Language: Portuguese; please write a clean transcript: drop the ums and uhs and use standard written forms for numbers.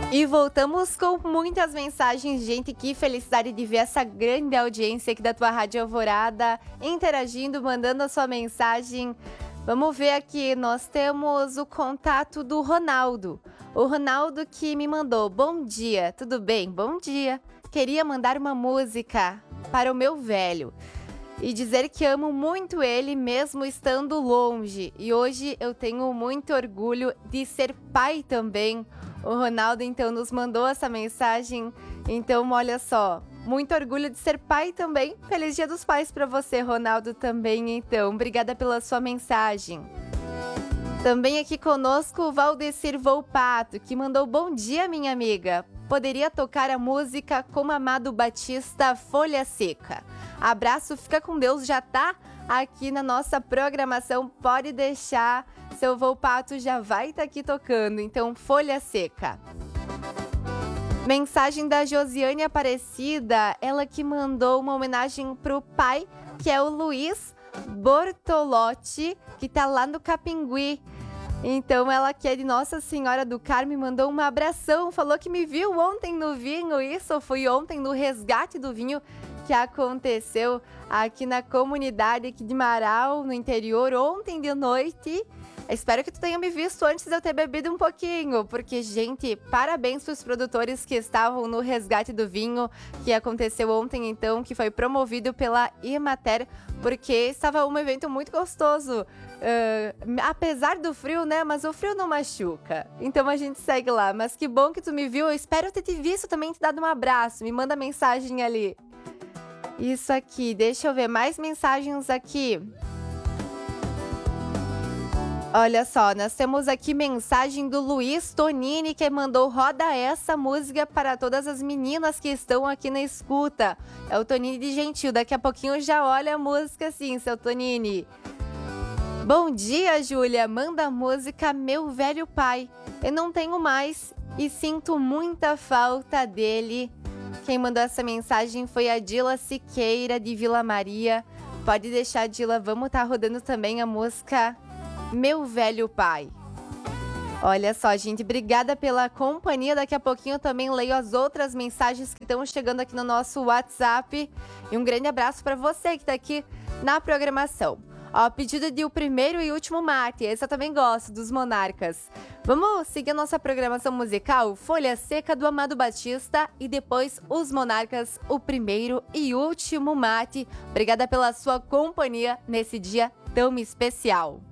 E voltamos com muitas mensagens, gente, que felicidade de ver essa grande audiência aqui da tua Rádio Alvorada, interagindo, mandando a sua mensagem. Vamos ver aqui, nós temos o contato do Ronaldo. O Ronaldo que me mandou, bom dia, tudo bem? Bom dia. Queria mandar uma música para o meu velho e dizer que amo muito ele mesmo estando longe. E hoje eu tenho muito orgulho de ser pai também. O Ronaldo, então, nos mandou essa mensagem. Então, olha só, muito orgulho de ser pai também. Feliz Dia dos Pais para você, Ronaldo, também, então. Obrigada pela sua mensagem. Também aqui conosco o Valdecir Volpato, que mandou bom dia, minha amiga. Poderia tocar a música como Amado Batista, Folha Seca. Abraço, fica com Deus, já tá aqui na nossa programação, pode deixar, seu Volpato já vai estar aqui tocando, então Folha Seca. Mensagem da Josiane Aparecida, ela que mandou uma homenagem pro pai, que é o Luiz Bortolotti, que tá lá no Capingui. Então ela que é de Nossa Senhora do Carmo mandou um abração, falou que me viu ontem no vinho, isso foi ontem no resgate do vinho que aconteceu aqui na comunidade aqui de Marau, no interior, ontem de noite. Espero que tu tenha me visto antes de eu ter bebido um pouquinho, porque, gente, parabéns para os produtores que estavam no resgate do vinho, que aconteceu ontem, então, que foi promovido pela Emater, porque estava um evento muito gostoso. Apesar do frio, né? Mas o frio não machuca. Então a gente segue lá. Mas que bom que tu me viu. Eu espero ter te visto também, te dado um abraço. Me manda mensagem ali. Isso aqui, deixa eu ver mais mensagens aqui. Olha só, nós temos aqui mensagem do Luiz Tonini, que mandou roda essa música para todas as meninas que estão aqui na escuta. É o Tonini de Gentil, daqui a pouquinho já olha a música sim, seu Tonini. Bom dia, Júlia, manda a música Meu Velho Pai. Eu não tenho mais e sinto muita falta dele. Quem mandou essa mensagem foi a Dila Siqueira, de Vila Maria. Pode deixar, Dila, vamos estar rodando também a música Meu Velho Pai. Olha só, gente, obrigada pela companhia. Daqui a pouquinho eu também leio as outras mensagens que estão chegando aqui no nosso WhatsApp. E um grande abraço para você que está aqui na programação. Ó, pedido de O Primeiro e Último Mate, esse eu também gosto, dos Monarcas. Vamos seguir a nossa programação musical, Folha Seca do Amado Batista e depois Os Monarcas, O Primeiro e Último Mate. Obrigada pela sua companhia nesse dia tão especial.